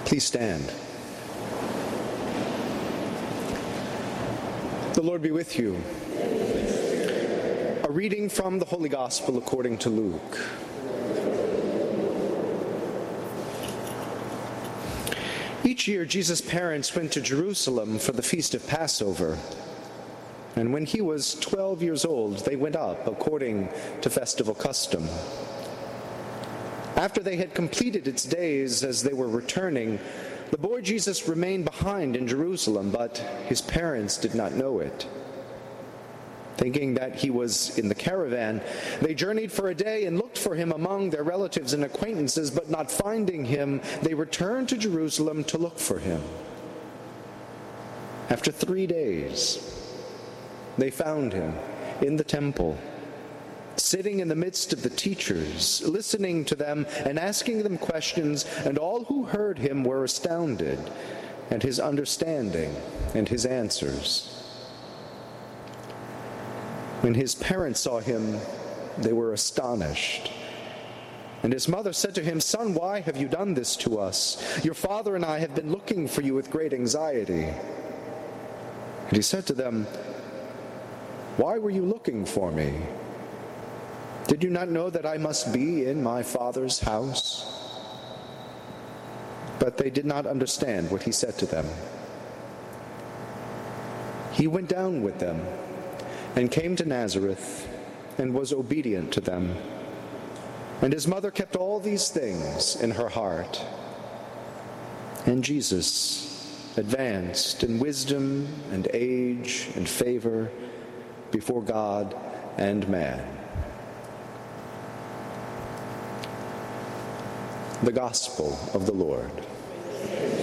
Please stand. The Lord be with you. A reading from the Holy Gospel according to Luke. Each year, Jesus' parents went to Jerusalem for the feast of Passover. And when he was 12 years old, they went up according to festival custom. After they had completed its days as they were returning, the boy Jesus remained behind in Jerusalem, but his parents did not know it. Thinking that he was in the caravan, they journeyed for a day and looked for him among their relatives and acquaintances, but not finding him, they returned to Jerusalem to look for him. After 3 days, they found him in the temple, sitting in the midst of the teachers, listening to them and asking them questions, and all who heard him were astounded at his understanding and his answers. When his parents saw him, they were astonished. And his mother said to him, "Son, why have you done this to us? Your father and I have been looking for you with great anxiety." And he said to them, "Why were you looking for me? Did you not know that I must be in my Father's house?" But they did not understand what he said to them. He went down with them and came to Nazareth and was obedient to them. And his mother kept all these things in her heart. And Jesus advanced in wisdom and age and favor before God and man. The Gospel of the Lord.